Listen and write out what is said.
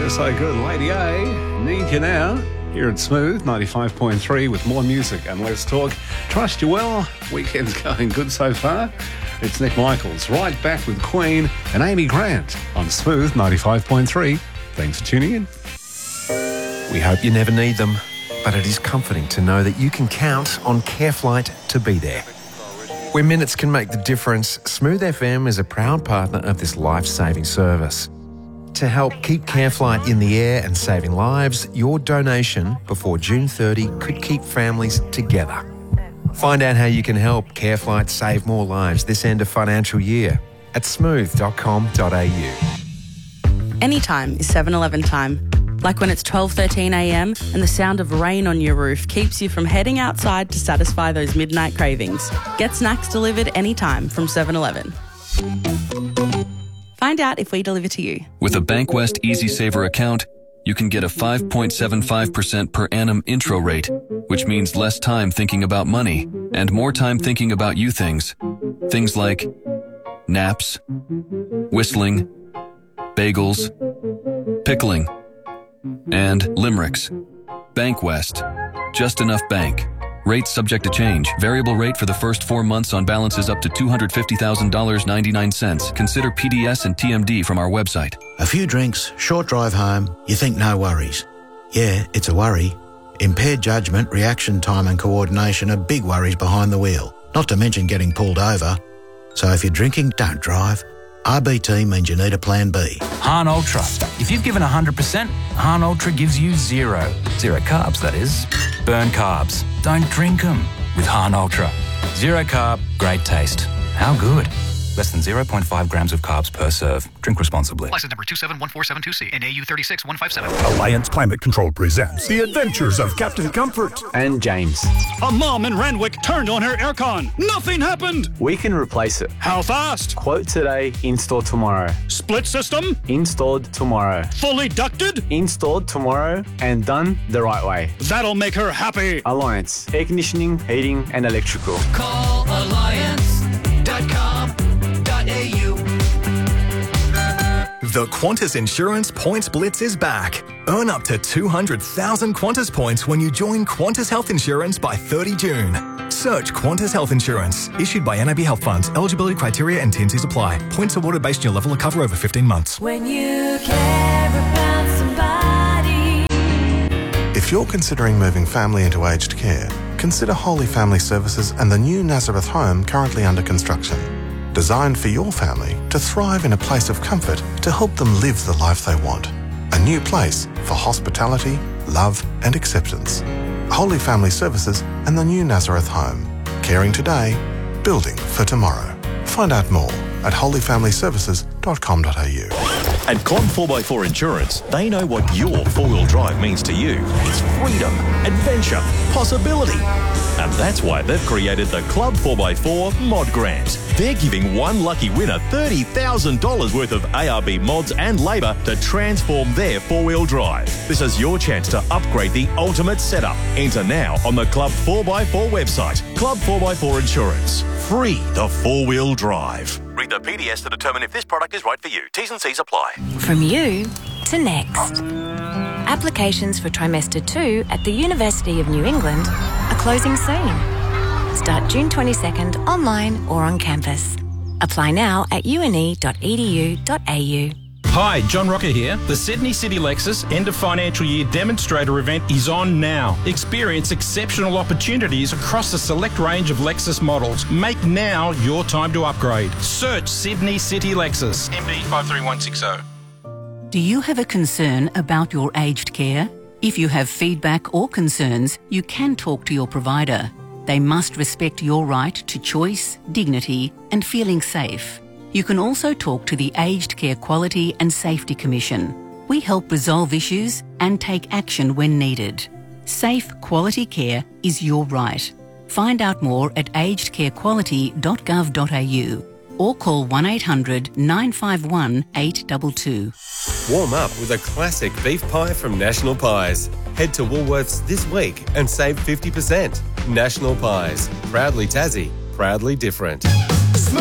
So good. Lady A, Need You Now, here at Smooth 95.3 with more music and less talk. Trust you well. Weekend's going good so far. It's Nick Michaels right back with Queen and Amy Grant on Smooth 95.3. Thanks for tuning in. We hope you never need them, but it is comforting to know that you can count on CareFlight to be there. Where minutes can make the difference, Smooth FM is a proud partner of this life-saving service. To help keep CareFlight in the air and saving lives, your donation before June 30 could keep families together. Find out how you can help CareFlight save more lives this end of financial year at smooth.com.au. Anytime is 7-Eleven time. Like when it's 12:13am and the sound of rain on your roof keeps you from heading outside to satisfy those midnight cravings. Get snacks delivered anytime from 7-Eleven. Find out if we deliver to you. With a Bankwest EasySaver account, you can get a 5.75% per annum intro rate, which means less time thinking about money and more time thinking about you things. Things like naps, whistling, bagels, pickling, and limericks. Bankwest. Just enough bank. Rates subject to change. Variable rate for the first 4 months on balances up to $250,000.99. Consider PDS and TMD from our website. A few drinks, short drive home, you think no worries. Yeah, it's a worry. Impaired judgment, reaction time and coordination are big worries behind the wheel, not to mention getting pulled over. So if you're drinking, don't drive. RBT means you need a plan B. Hahn Ultra. If you've given 100%, Hahn Ultra gives you zero. Zero carbs, that is. Burn carbs. Don't drink them with Hahn Ultra. Zero carb, great taste. How good? Less than 0.5 grams of carbs per serve. Drink responsibly. License number 271472C and AU 36157. Alliance Climate Control presents The Adventures of Captain Comfort and James. A mom in Randwick turned on her aircon. Nothing happened. We can replace it. How fast? Quote today, install tomorrow. Split system? Installed tomorrow. Fully ducted? Installed tomorrow and done the right way. That'll make her happy. Alliance. Air conditioning, heating and electrical. Call alliance.com.au. The Qantas Insurance Points Blitz is back. Earn up to 200,000 Qantas points when you join Qantas Health Insurance by 30 June. Search Qantas Health Insurance. Issued by NAB Health Funds. Eligibility criteria and T&Cs apply. Points awarded based on your level of cover over 15 months. When you care about somebody. If you're considering moving family into aged care, consider Holy Family Services and the new Nazareth home currently under construction. Designed for your family to thrive in a place of comfort to help them live the life they want. A new place for hospitality, love and acceptance. Holy Family Services and the new Nazareth home. Caring today, building for tomorrow. Find out more at holyfamilyservices.com.au. At Club 4x4 Insurance, they know what your four-wheel drive means to you. It's freedom, adventure, possibility. And that's why they've created the Club 4x4 Mod Grant. They're giving one lucky winner $30,000 worth of ARB mods and labour to transform their four-wheel drive. This is your chance to upgrade the ultimate setup. Enter now on the Club 4x4 website. Club 4x4 Insurance. Free the four-wheel drive. Read the PDS to determine if this product is right for you. T's and C's apply. From you to next. Applications for Trimester 2 at the University of New England are closing soon. Start June 22nd online or on campus. Apply now at une.edu.au. Hi, John Rocker here. The Sydney City Lexus End of Financial Year Demonstrator event is on now. Experience exceptional opportunities across a select range of Lexus models. Make now your time to upgrade. Search Sydney City Lexus. MB 53160. Do you have a concern about your aged care? If you have feedback or concerns, you can talk to your provider. They must respect your right to choice, dignity, and feeling safe. You can also talk to the Aged Care Quality and Safety Commission. We help resolve issues and take action when needed. Safe, quality care is your right. Find out more at agedcarequality.gov.au or call 1800 951 822. Warm up with a classic beef pie from National Pies. Head to Woolworths this week and save 50%. National Pies. Proudly Tassie. Proudly different.